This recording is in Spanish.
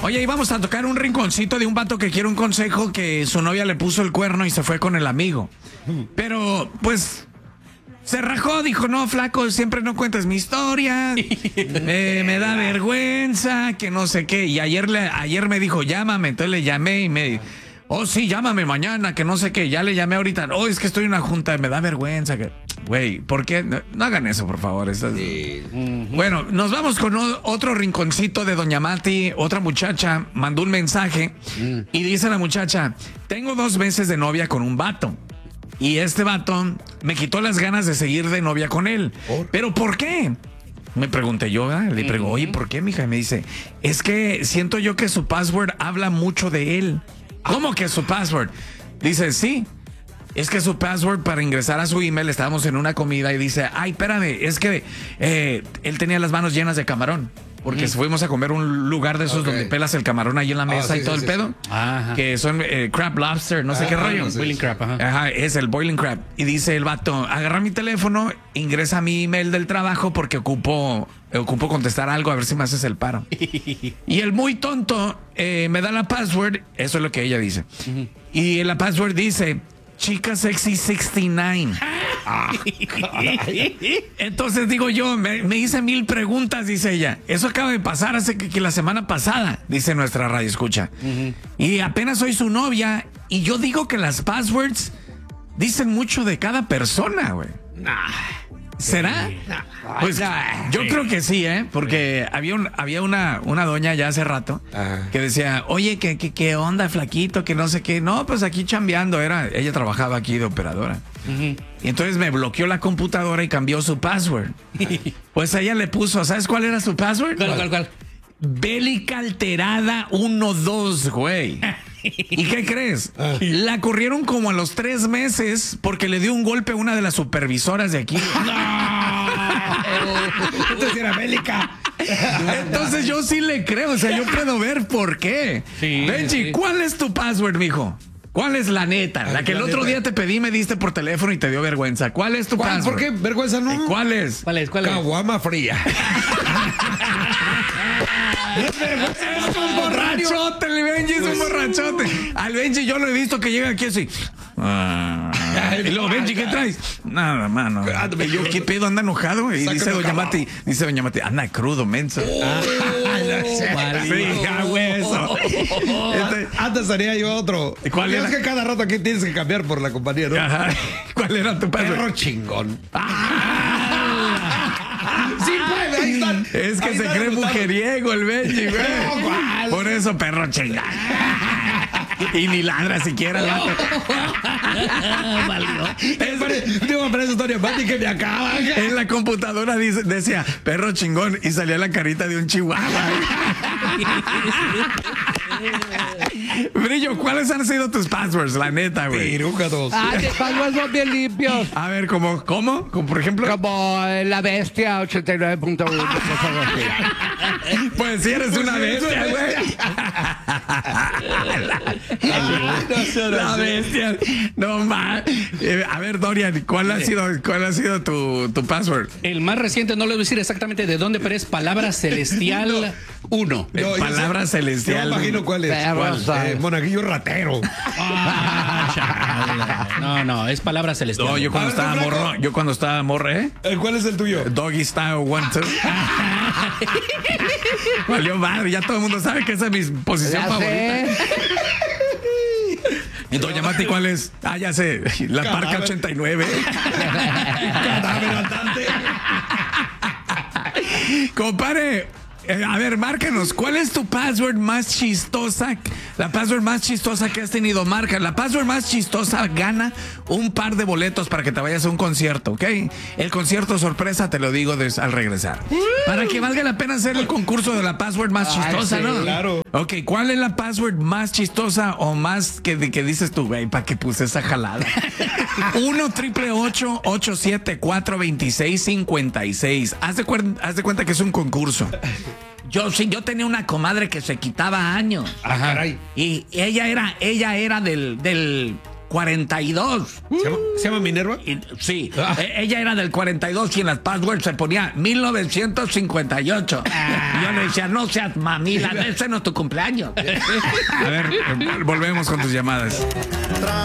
Oye, íbamos a tocar un rinconcito de un vato que quiere un consejo, que su novia le puso el cuerno y se fue con el amigo. Pero, pues, se rajó, dijo, no, flaco, siempre no cuentes mi historia, me da vergüenza, que no sé qué. Y ayer me dijo, llámame, entonces le llamé y me... Oh, sí, llámame mañana, que no sé qué. Ya le llamé ahorita. Oh, es que estoy en una junta, me da vergüenza. Güey, ¿por qué? No hagan eso, por favor. Sí. Bueno, nos vamos con otro rinconcito de Doña Mati. Otra muchacha mandó un mensaje y dice la muchacha, tengo 2 meses de novia con un vato. Y este vato me quitó las ganas de seguir de novia con él. ¿Pero por qué? Me pregunté yo, ¿verdad? Le pregunté, oye, ¿por qué, mija? Y me dice, es que siento yo que su password habla mucho de él. ¿Cómo que su password? Dice, sí, es que su password para ingresar a su email, estábamos en una comida y dice, ay, espérame, es que él tenía las manos llenas de camarón. Porque fuimos a comer un lugar de esos donde pelas el camarón ahí en la mesa y todo el pedo. Ajá. Que son crab lobster, no sé qué rollo. Boiling crab, ajá, es el boiling crab. Y dice el vato, agarra mi teléfono, ingresa a mi email del trabajo porque ocupo contestar algo, a ver si me haces el paro. Y el muy tonto me da la password, eso es lo que ella dice. Y la password dice, Chica Sexy 69. Entonces digo yo, me hice 1000 preguntas, dice ella. Eso acaba de pasar hace que la semana pasada, dice nuestra radio escucha. Y apenas soy su novia y yo digo que las passwords dicen mucho de cada persona, güey. ¿Será? Pues yo creo que sí, porque había una doña ya hace rato que decía, oye, ¿qué onda, flaquito? Que no sé qué. No, pues aquí chambeando. Ella trabajaba aquí de operadora. Y entonces me bloqueó la computadora y cambió su password. Pues ella le puso, ¿sabes cuál era su password? ¿Cuál? Bélica alterada 12, güey. ¿Y qué crees? La corrieron como a los 3 meses porque le dio un golpe a una de las supervisoras de aquí. Entonces era bélica. Entonces yo sí le creo, o sea, yo puedo ver por qué. Sí, Benji, ¿cuál es tu password, mijo? ¿Cuál es la neta? La que el otro día te pedí, me diste por teléfono y te dio vergüenza. ¿Cuál es tu password? ¿Por qué? ¿Vergüenza no? ¿Cuál es? Caguama fría. Es un borrachote, el Benji es un borrachote. Al Benji yo lo he visto que llega aquí así. Y luego, Benji, ¿qué traes? Nada, mano. Y yo, ¿qué pedo? ¿Anda enojado? Y dice Doña Mati, anda crudo, menso. Hueso. Antes haría yo otro. ¿Cuál era? Es que cada rato aquí tienes que cambiar por la compañía, ¿no? Ajá. ¿Cuál era tu password? Perro chingón. Sí puede, ahí están. Es que se cree mujeriego el Benji, güey. Por eso, perro chingón. Y ni ladra siquiera. Digo, para esa historia, Mati, que me acaba. En la computadora decía, perro chingón, y salía la carita de un chihuahua. Brillo, ¿cuáles han sido tus passwords? La neta, güey. Piruja 2. Mis passwords son bien limpios. A ver, ¿cómo? ¿Como por ejemplo? Como la bestia 89.1. Pues sí, eres una bestia, güey. La bestia. No más. A ver, Dorian, ¿cuál ha sido tu password? El más reciente, no le voy a decir exactamente de dónde, pero es palabra celestial 1. Palabra celestial. Yo me imagino cuál es. Monaguillo ratero. No, es palabra celestial. No, yo cuando estaba morro, ¿Cuál es el tuyo? Doggy Style 1, 2. Valió madre, ya todo el mundo sabe que esa es mi posición favorita. Y Doña Mati, ¿cuál es? Ya sé, la Parca 89. Cadáver andante. Compare. A ver, márcanos, ¿cuál es tu password más chistosa? La password más chistosa que has tenido, marca. La password más chistosa gana un par de boletos para que te vayas a un concierto, ¿ok? El concierto sorpresa te lo digo al regresar. Para que valga la pena hacer el concurso de la password más chistosa, ¿no? Claro. Ok, ¿cuál es la password más chistosa o más que dices tú, güey, para que puse esa jalada? 1-888-874-2656. Haz de cuenta que es un concurso. Yo tenía una comadre que se quitaba años. Caray. Y ella era del 42. ¿Se llama Minerva? Sí, ella era del 42 y en las passwords se ponía 1958. Y yo le decía, no seas mamila, ese no es tu cumpleaños. A ver, Volvemos con tus llamadas.